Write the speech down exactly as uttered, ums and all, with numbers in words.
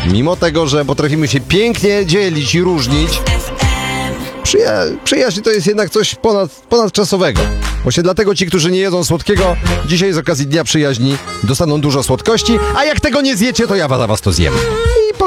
Mimo tego, że potrafimy się pięknie dzielić i różnić, przyja- przyjaźń to jest jednak coś ponad, ponadczasowego. Właśnie dlatego ci, którzy nie jedzą słodkiego, dzisiaj z okazji Dnia Przyjaźni dostaną dużo słodkości, a jak tego nie zjecie, to ja za was to zjem.